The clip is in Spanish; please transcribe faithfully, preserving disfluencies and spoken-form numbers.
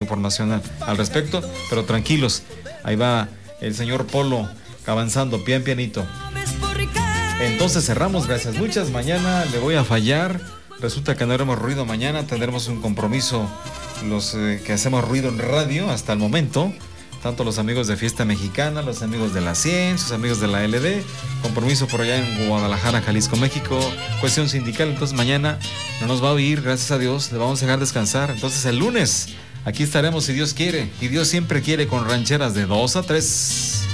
información al, al respecto, pero tranquilos, ahí va el señor Polo avanzando pian pianito. Entonces cerramos, gracias muchas. Mañana le voy a fallar, resulta que no haremos ruido mañana, tendremos un compromiso los eh, que hacemos ruido en radio hasta el momento, tanto los amigos de Fiesta Mexicana, los amigos de la cien, sus amigos de la L D, compromiso por allá en Guadalajara, Jalisco, México, cuestión sindical. Entonces mañana no nos va a oír, gracias a Dios, le vamos a dejar descansar. Entonces el lunes aquí estaremos si Dios quiere, y Dios siempre quiere, con rancheras de dos a tres.